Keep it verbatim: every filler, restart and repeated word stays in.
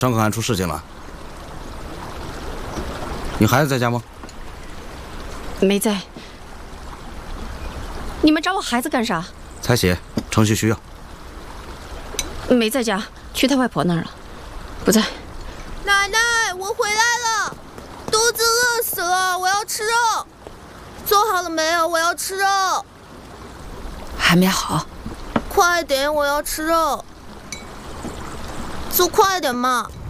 张可案出事情了，你孩子在家吗？ 没在。你们找我孩子干啥？ 采血，程序需要。 没在家，去他外婆那儿了，不在。 奶奶，我回来了，肚子饿死了，我要吃肉。做好了没有？我要吃肉。 还没好。 快点，我要吃肉。做快点嘛。